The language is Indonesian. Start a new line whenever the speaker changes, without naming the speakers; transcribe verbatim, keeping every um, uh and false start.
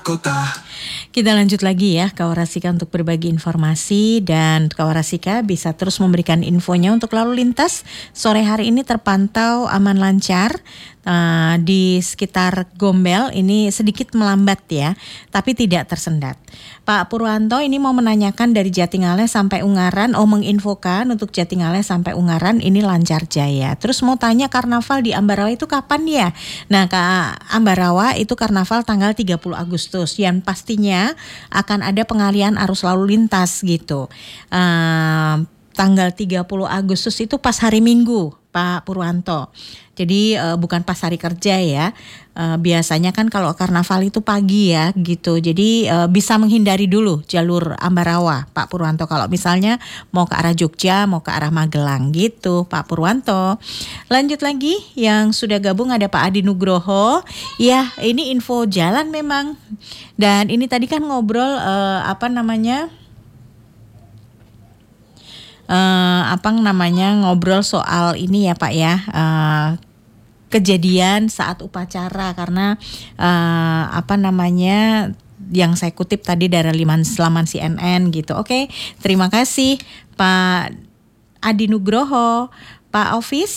Kota.
Kita lanjut lagi ya, Kawarasika untuk berbagi informasi, dan Kawarasika bisa terus memberikan infonya untuk lalu lintas. Sore hari ini terpantau aman lancar uh, di sekitar Gombel, ini sedikit melambat ya, tapi tidak tersendat. Pak Purwanto ini mau menanyakan dari Jatingaleh sampai Ungaran, oh menginfokan untuk Jatingaleh sampai Ungaran ini lancar jaya. Terus mau tanya karnaval di Ambarawa itu kapan ya? Nah, Kak, Ambarawa itu karnaval tanggal tiga puluh Agustus, yang pastinya akan ada pengalian arus lalu lintas gitu. Uh, tanggal tiga puluh Agustus itu pas hari Minggu, Pak Purwanto. Jadi uh, bukan pas hari kerja ya. Uh, biasanya kan kalau karnaval itu pagi ya gitu. Jadi uh, bisa menghindari dulu jalur Ambarawa, Pak Purwanto. Kalau misalnya mau ke arah Jogja, mau ke arah Magelang gitu, Pak Purwanto. Lanjut lagi, yang sudah gabung ada Pak Adi Nugroho. Ya, ini info jalan memang. Dan ini tadi kan ngobrol uh, apa namanya? Uh, apa namanya ngobrol soal ini ya Pak ya, uh, kejadian saat upacara, karena uh, apa namanya yang saya kutip tadi dari Liman Selaman C N N gitu. Oke, terima kasih Pak Adi Nugroho. Pak Ofis,